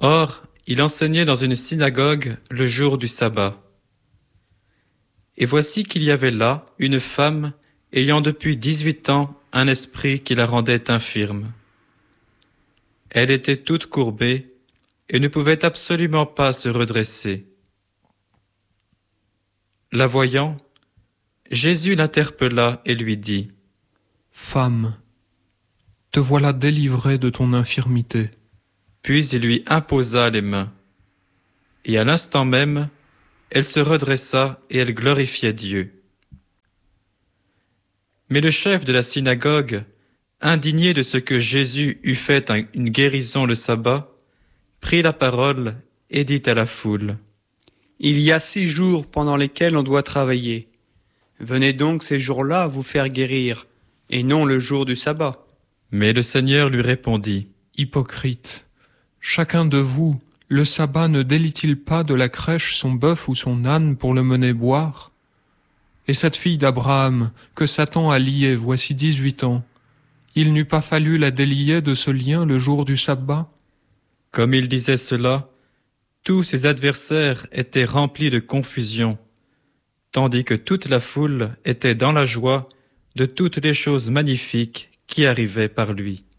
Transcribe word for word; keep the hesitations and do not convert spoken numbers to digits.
Or, il enseignait dans une synagogue le jour du sabbat. Et voici qu'il y avait là une femme ayant depuis dix-huit ans un esprit qui la rendait infirme. Elle était toute courbée et ne pouvait absolument pas se redresser. La voyant, Jésus l'interpella et lui dit : « Femme, te voilà délivrée de ton infirmité. » Puis il lui imposa les mains. Et à l'instant même, elle se redressa et elle glorifiait Dieu. Mais le chef de la synagogue, indigné de ce que Jésus eût fait une guérison le sabbat, prit la parole et dit à la foule : Il y a six jours pendant lesquels on doit travailler. Venez donc ces jours-là vous faire guérir, et non le jour du sabbat. Mais le Seigneur lui répondit : Hypocrite, chacun de vous, le sabbat ne délie-t-il pas de la crèche son bœuf ou son âne pour le mener boire ? Et cette fille d'Abraham, que Satan a liée voici dix-huit ans, il n'eût pas fallu la délier de ce lien le jour du sabbat ? Comme il disait cela, tous ses adversaires étaient remplis de confusion, tandis que toute la foule était dans la joie de toutes les choses magnifiques qui arrivaient par lui.